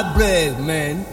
Bread, man.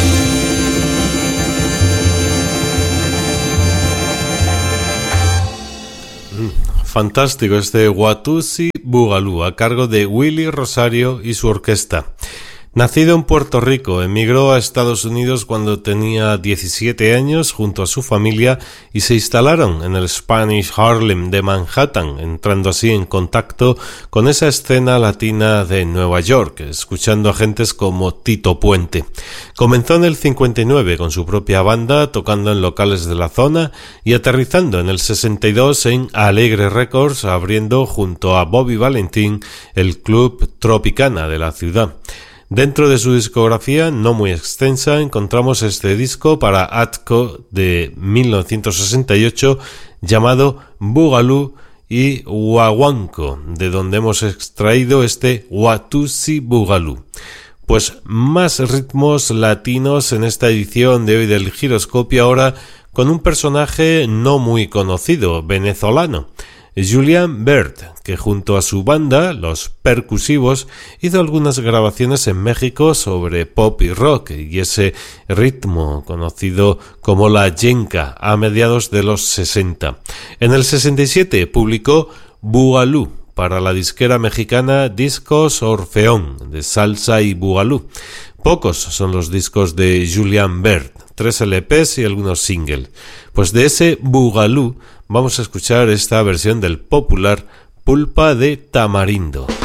Fantástico este Watusi Boogaloo a cargo de Willy Rosario y su orquesta. Nacido en Puerto Rico, emigró a Estados Unidos cuando tenía 17 años junto a su familia y se instalaron en el Spanish Harlem de Manhattan, entrando así en contacto con esa escena latina de Nueva York, escuchando a gentes como Tito Puente. Comenzó en el 59 con su propia banda, tocando en locales de la zona y aterrizando en el 62 en Alegre Records, abriendo junto a Bobby Valentín el Club Tropicana de la ciudad. Dentro de su discografía, no muy extensa, encontramos este disco para Atco de 1968 llamado Boogaloo y Guaguanco, de donde hemos extraído este Watusi Boogaloo. Pues más ritmos latinos en esta edición de hoy del Giroscopio, ahora con un personaje no muy conocido, venezolano. Julian Bert, que junto a su banda, Los Percusivos, hizo algunas grabaciones en México sobre pop y rock y ese ritmo conocido como la yenca a mediados de los 60. En el 67 publicó Boogaloo para la disquera mexicana Discos Orfeón, de salsa y boogaloo. Pocos son los discos de Julian Bert, 3 LPs y algunos singles. Pues de ese Boogaloo vamos a escuchar esta versión del popular Pulpa de Tamarindo.